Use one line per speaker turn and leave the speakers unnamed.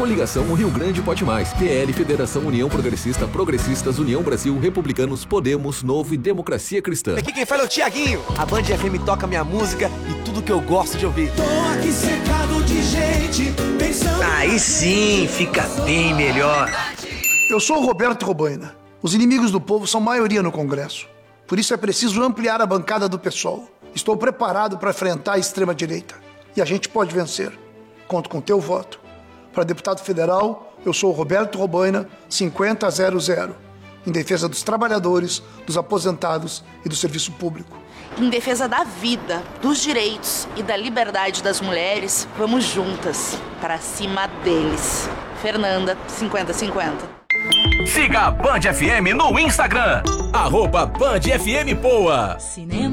Coligação Rio Grande Pode Mais, PL, Federação União Progressista, Progressistas, União Brasil, Republicanos, Podemos, Novo e Democracia Cristã.
Aqui quem fala é o Tiaguinho. A Band FM toca minha música e tudo que eu gosto de ouvir.
Tô aqui cercado de gente pensando...
Aí sim, fica bem melhor.
Eu sou o Roberto Robaina. Os inimigos do povo são maioria no Congresso. Por isso é preciso ampliar a bancada do PSOL. Estou preparado para enfrentar a extrema-direita. E a gente pode vencer. Conto com teu voto. Para deputado federal, eu sou o Roberto Robaina, 5000, em defesa dos trabalhadores, dos aposentados e do serviço público.
Em defesa da vida, dos direitos e da liberdade das mulheres, vamos juntas, para cima deles. Fernanda, 5050.
Siga a Band FM no Instagram.
@BandFM Poa.
Cinema.